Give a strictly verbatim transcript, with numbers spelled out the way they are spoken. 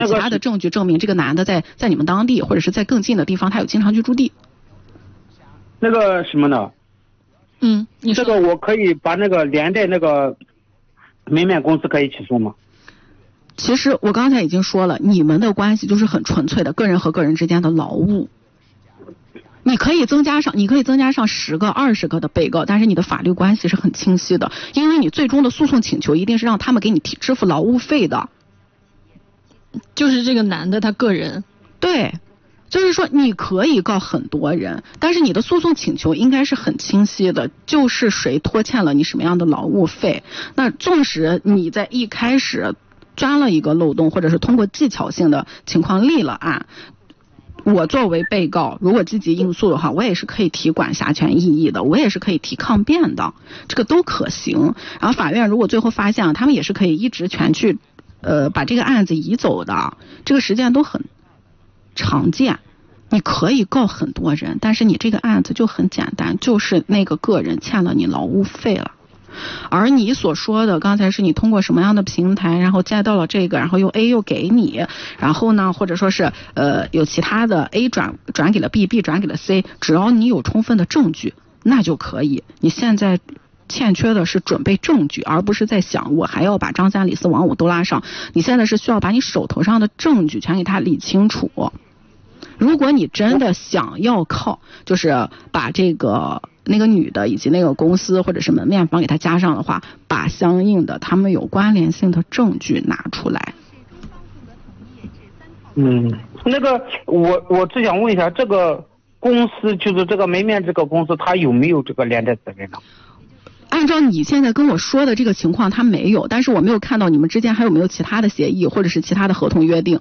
其他的证据证明这个男的在在你们当地或者是在更近的地方他有经常居住地。 那个什么呢？ 嗯，你这个我可以把那个连带那个门面公司可以起诉吗？ 其实我刚才已经说了，你们的关系就是很纯粹的个人和个人之间的劳务。你可以增加上，你可以增加上十个、二十个的被告，但是你的法律关系是很清晰的，因为你最终的诉讼请求一定是让他们给你提支付劳务费的。 就是这个男的他个人。 对，就是说你可以告很多人，但是你的诉讼请求应该是很清晰的，就是谁拖欠了你什么样的劳务费。那纵使你在一开始钻了一个漏洞，或者是通过技巧性的情况立了案，我作为被告如果积极应诉的话，我也是可以提管辖权异议的，我也是可以提抗辩的，这个都可行。然后法院如果最后发现他们也是可以依职权去呃把这个案子移走的，这个实践都很常见。你可以告很多人，但是你这个案子就很简单，就是那个个人欠了你劳务费了。而你所说的刚才是你通过什么样的平台然后接到了这个，然后又 A 又给你，然后呢或者说是呃有其他的 A 转转给了 B，B 转给了 C， 只要你有充分的证据那就可以。你现在欠缺的是准备证据，而不是在想我还要把张三李四王五都拉上。你现在是需要把你手头上的证据全给他理清楚。如果你真的想要靠就是把这个那个女的以及那个公司或者是门面房给他加上的话，把相应的他们有关联性的证据拿出来。 嗯，那个我我只想问一下，这个公司就是这个门面这个公司，它有没有这个连带责任呢？ 按照你现在跟我说的这个情况，他没有，但是我没有看到你们之间还有没有其他的协议或者是其他的合同约定。